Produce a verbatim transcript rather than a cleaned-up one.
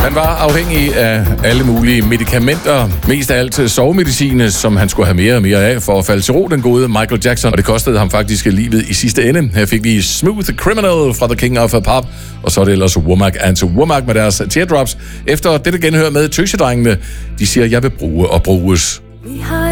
Han var afhængig af alle mulige medicamenter, mest af alt sovemedicin, som han skulle have mere og mere af for at falde til ro, den gode Michael Jackson, og det kostede ham faktisk livet i sidste ende. Her fik vi Smooth Criminal fra The King of Pop, og så er det ellers Womack and Womack med deres Teardrops. Efter dette genhør med Tøsedrengene, de siger, jeg vil bruge og bruges.